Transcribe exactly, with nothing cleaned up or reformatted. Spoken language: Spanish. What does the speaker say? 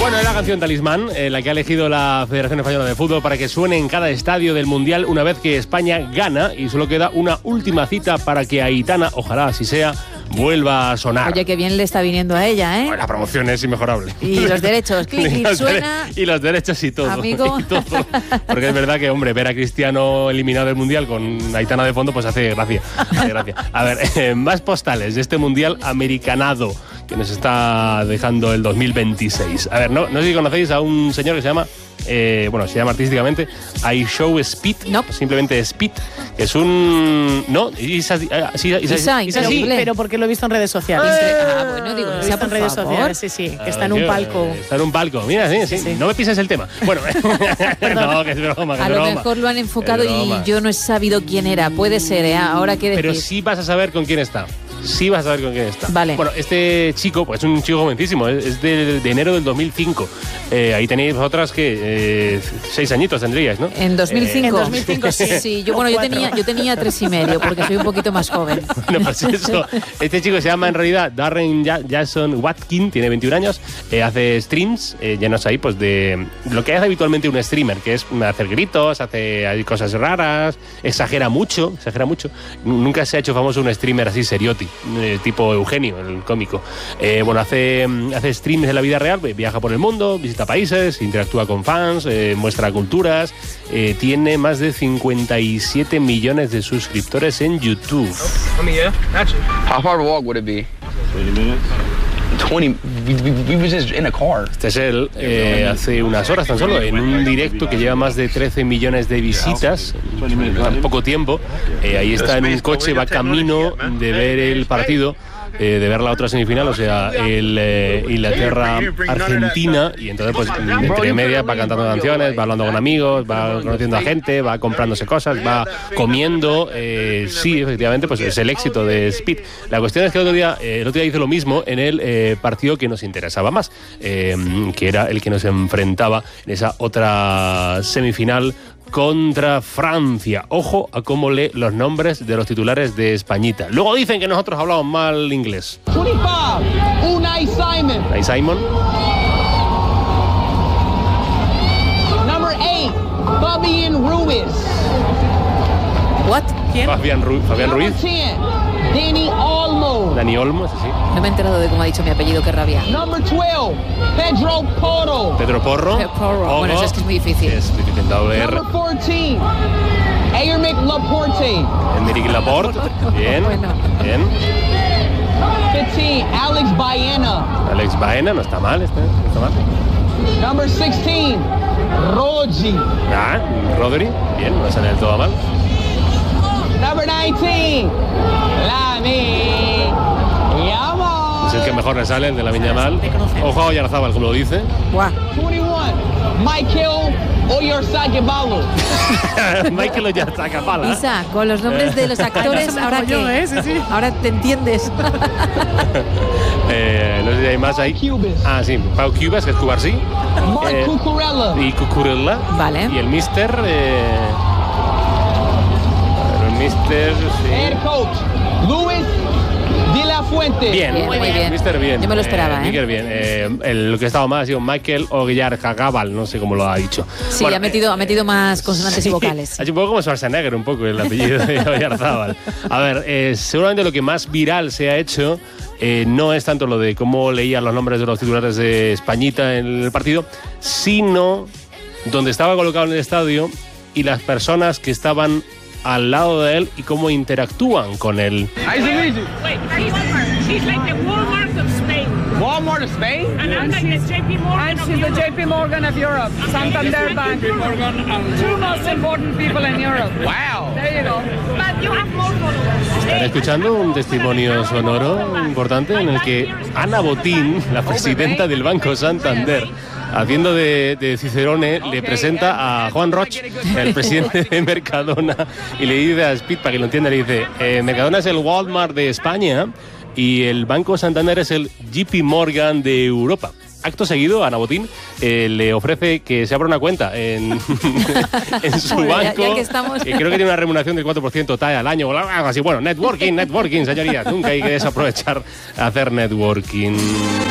Bueno, es la canción Talismán, eh, la que ha elegido la Federación Española de Fútbol para que suene en cada estadio del Mundial una vez que España gana, y solo queda una última cita para que Aitana, ojalá así sea, vuelva a sonar. Oye, qué bien le está viniendo a ella, ¿eh? Bueno, la promoción es inmejorable. Y los derechos, clic, clic, suena... Y los derechos y todo. Amigo. Y todo. Porque es verdad que, hombre, ver a Cristiano eliminado del Mundial con Aitana de fondo, pues hace gracia. Hace gracia. A ver, eh, más postales de este Mundial americanado que nos está dejando el dos mil veintiséis. A ver, no, no sé si conocéis a un señor que se llama... Eh, bueno, se llama artísticamente I Show Speed, no. Simplemente Speed, que es un... ¿No? Isa, Isa, Isa, Isa, Isa, sí, pero porque lo he visto en redes sociales. Eh, ah, bueno, digo, lo he visto en redes favor. sociales, sí, sí, que está en un Tío, palco. Está en un palco, mira, sí, sí, sí. No me pises el tema. Bueno, no, que es broma, que a es lo broma. mejor lo han enfocado y yo no he sabido quién era. Puede ser, ¿eh? Ahora qué decir. Pero sí vas a saber con quién está. Sí vas a saber con quién está. Vale. Bueno, este chico, pues es un chico jovencísimo, es, es de, de enero del dos mil cinco. Eh, ahí tenéis vosotras que eh, seis añitos tendríais, ¿no? En dos mil cinco. Eh, en dos mil cinco, sí. Sí, yo, bueno, yo tenía, yo tenía tres y medio, porque soy un poquito más joven. Bueno, pues eso. Este chico se llama en realidad Darren Jason Watkin, tiene veintiún años, eh, hace streams, eh, llenos ahí, pues de lo que hace habitualmente un streamer, que es hacer gritos, hace hay cosas raras, exagera mucho, exagera mucho. Nunca se ha hecho famoso un streamer así serioti, eh, tipo Eugenio, el cómico. Eh, bueno, hace, hace streams de la vida real, viaja por el mundo, visita países, interactúa con fans, eh, muestra culturas, eh, tiene más de cincuenta y siete millones de suscriptores en YouTube. I mean, yeah, actually. How far of a walk would it be? twenty minutes. twenty. We, we, we was just in a car. Este es él, eh, hace unas horas tan solo, en un directo que lleva más de trece millones de visitas, en poco tiempo. Eh, ahí está en un coche, va camino de ver el partido. Eh, de ver la otra semifinal, o sea, el eh, Inglaterra-Argentina, y entonces pues entre medias va cantando canciones, va hablando con amigos, va conociendo a gente, va comprándose cosas, va comiendo. Eh, sí, efectivamente, pues es el éxito de Speed. La cuestión es que el otro día, eh, el otro día hizo lo mismo en el eh, partido que nos interesaba más, eh, que era el que nos enfrentaba en esa otra semifinal contra Francia. Ojo a cómo lee los nombres de los titulares de Españita. Luego dicen que nosotros hablamos mal inglés. veinticinco, Unai Simon. Unai Simon. Number eight, Fabian Ruiz. ¿What? ¿Quién? Fabián, Ru Fabián Number Ruiz. ten, Dani Olmo. Dani Olmo, sí, sí. No me he enterado de cómo ha dicho mi apellido, qué rabia. Number twelve, Pedro Porro. Pedro Porro. Pedro Porro. Ojo. Bueno, eso es que es muy difícil. Es difícil, doble R. Number fourteen, Aymeric Laporte. Emerick Laporte. Bien. Bueno. Bien. fifteen, Alex Baena. Alex Baena, no está mal este. No está mal. Number sixteen, Rodri. Ah, Rodri. Bien, no sale del todo mal. Number nineteen, Lami Yamal. Es el que mejor le sale, el de la Viñamal. Ojo a Oyarzábal, como lo dice. Buah. twenty-one, Michael Oyarzabal. Michael Oyarzabal. Isa, con los nombres de los actores, ahora yo, que ¿eh? Sí, sí. ahora te entiendes. eh, no sé si hay más ahí. Cubas. Ah, sí, Pau Cubas, que es Cubarsí. Mark Eh, Cucurella. y Cucurella. Vale. Y el Mister. Eh, el Mister. Sí. Head coach, Luis de la Fuente. Bien, Bien, muy bien. Mister bien. Yo me lo esperaba, ¿eh? Mister bien. Eh, el, lo que ha estado mal ha sido Michael Oyarzabal, no sé cómo lo ha dicho. Sí, Bueno, ha metido, ha metido más consonantes y vocales. Ha hecho un poco como Schwarzenegger, un poco el apellido de Oyarzábal. A ver, eh, seguramente lo que más viral se ha hecho eh, no es tanto lo de cómo leían los nombres de los titulares de Españita en el partido, sino donde estaba colocado en el estadio y las personas que estaban al lado de él y cómo interactúan con él. Wait, he's, he's like the Walmart of Spain. Walmart of Spain. And I'm like the J P Morgan And of she's the Europe. J P Morgan of Europe, Santander Bank. Two most important people in Europe. Wow. There you go. But you have more followers. Están escuchando un testimonio sonoro importante en el que Ana Botín, la presidenta del Banco Santander, haciendo de, de Cicerone, le presenta a Juan Roch, el presidente de Mercadona, y le dice a Speed, para que lo entienda, le dice, eh, Mercadona es el Walmart de España y el Banco Santander es el J P Morgan de Europa. Acto seguido, Ana Botín eh, le ofrece que se abra una cuenta en, en su Bueno, ya- banco, ya que estamos. que creo que tiene una remuneración del cuatro por ciento T A E al año o algo así. Bueno, networking, networking, señoría. Nunca hay que desaprovechar hacer networking.